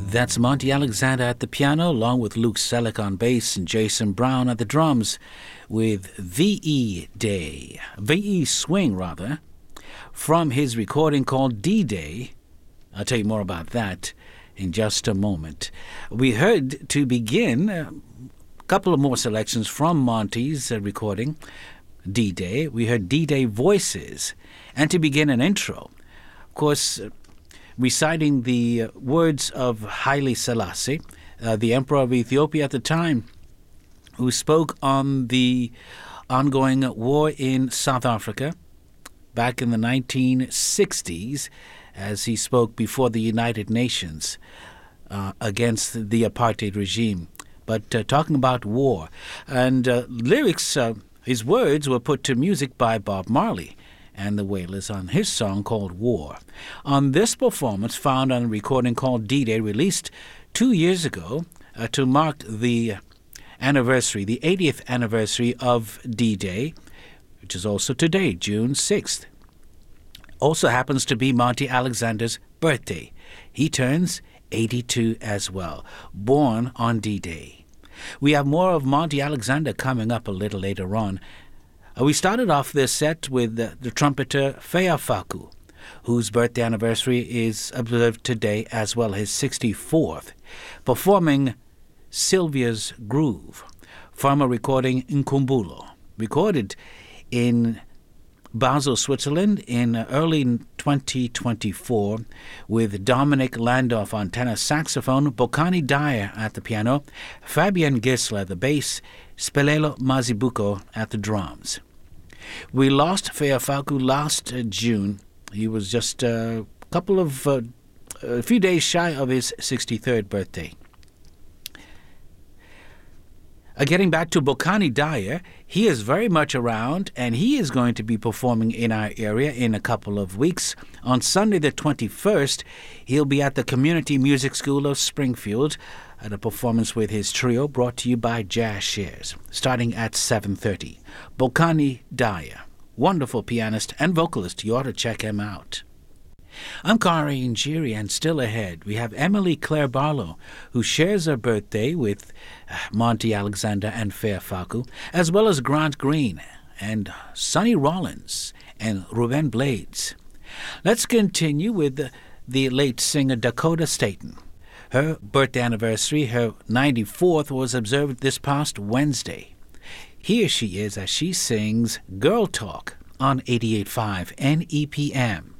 That's Monty Alexander at the piano, along with Luke Selleck on bass and Jason Brown at the drums, with VE Day, VE Swing rather, from his recording called D-Day. I'll tell you more about that in just a moment. We heard to begin a couple of more selections from Monty's recording, D-Day. We heard D-Day Voices, and to begin an intro, of course, reciting the words of Haile Selassie, the Emperor of Ethiopia at the time, who spoke on the ongoing war in South Africa back in the 1960s, as he spoke before the United Nations against the apartheid regime. But talking about war. And lyrics, his words were put to music by Bob Marley and the Wailers on his song called War. On this performance, found on a recording called D-Day, released 2 years ago to mark the anniversary, the 80th anniversary of D-Day, which is also today, June 6th. Also happens to be Monty Alexander's birthday. He turns 82 as well, born on D-Day. We have more of Monty Alexander coming up a little later on. We started off this set with the trumpeter Fea Faku, whose birthday anniversary is observed today as well, his 64th, performing Sylvia's Groove from a recording Nkumbulo, recorded in Basel, Switzerland in early 2024 with Dominic Landorf on tenor saxophone, Bokani Dyer at the piano, Fabian Gisler at the bass, Spelelo Mazibuko at the drums. We lost Fea Faku last June. He was just a few days shy of his 63rd birthday. Getting back to Bokani Dyer, he is very much around, and he is going to be performing in our area in a couple of weeks. On Sunday the 21st, he'll be at the Community Music School of Springfield at a performance with his trio brought to you by Jazz Shares, starting at 7:30. Bokani Dyer, wonderful pianist and vocalist. You ought to check him out. I'm Kari Njiri, and still ahead, we have Emily Claire Barlow, who shares her birthday with Monty Alexander and Fea Faku, as well as Grant Green and Sonny Rollins and Ruben Blades. Let's continue with the late singer Dakota Staton. Her birthday anniversary, her 94th, was observed this past Wednesday. Here she is as she sings Girl Talk on 88.5 NEPM.